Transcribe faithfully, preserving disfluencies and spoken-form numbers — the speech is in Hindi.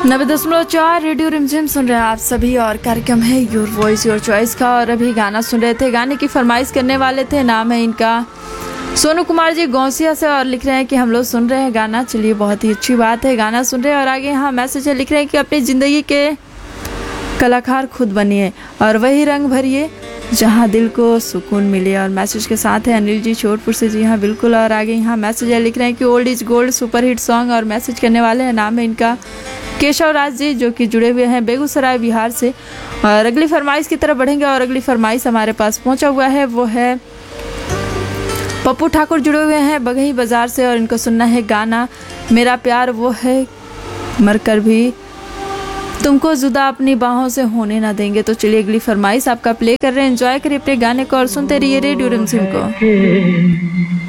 नब्बे दशमलव चार रेडियो रिमझिम सुन रहे हैं आप सभी और कार्यक्रम है योर वॉइस योर चॉइस का। और अभी गाना सुन रहे थे, गाने की फरमाइश करने वाले थे, नाम है इनका सोनू कुमार जी गौसिया से, और लिख रहे हैं कि हम लोग सुन रहे हैं गाना। चलिए बहुत ही अच्छी बात है, गाना सुन रहे हैं। और आगे यहाँ मैसेज है, लिख रहे हैं कि अपनी ज़िंदगी के कलाकार खुद बनिए और वही रंग भरिए जहाँ दिल को सुकून मिले। और मैसेज के साथ है अनिल जी छोटपुर से। जी हाँ बिल्कुल। और आगे यहाँ मैसेज है, लिख रहे हैं कि old is gold super hit song, और मैसेज करने वाले हैं, नाम है इनका केशव राज जी, जो कि जुड़े हुए हैं बेगूसराय बिहार से। और अगली फरमाइश की तरफ बढ़ेंगे, और अगली फरमाइश हमारे पास पहुंचा हुआ है, वो है पप्पू ठाकुर, जुड़े हुए हैं बघई बाजार से, और इनको सुनना है गाना मेरा प्यार वो है मरकर भी तुमको जुदा अपनी बाहों से होने ना देंगे। तो चलिए अगली फरमाइश आपका प्ले कर रहे हैं, एंजॉय करिए अपने गाने को और सुनते रहिए रेडियो रिमझिम को।